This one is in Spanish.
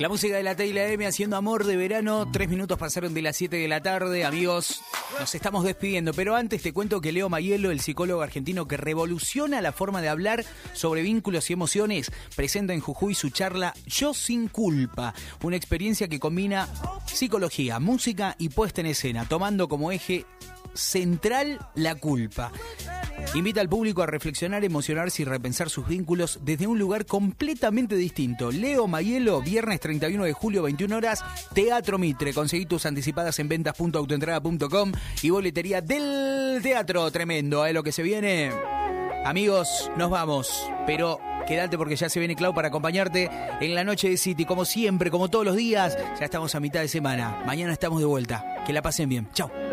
La música de la T y la M haciendo amor de verano. 3 minutos pasaron de las 7 de la tarde. Amigos, nos estamos despidiendo. Pero antes te cuento que Leo Maiello, el psicólogo argentino que revoluciona la forma de hablar sobre vínculos y emociones, presenta en Jujuy su charla Yo sin culpa. Una experiencia que combina psicología, música y puesta en escena, tomando como eje central la culpa. Invita al público a reflexionar, emocionarse y repensar sus vínculos desde un lugar completamente distinto. Leo Maiello, viernes 31 de julio, 21 horas, Teatro Mitre. Conseguí tus anticipadas en ventas.autoentrada.com y boletería del teatro. Tremendo, lo que se viene. Amigos, nos vamos, pero quédate porque ya se viene Clau para acompañarte en la noche de City. Como siempre, como todos los días, ya estamos a mitad de semana. Mañana estamos de vuelta. Que la pasen bien. Chau.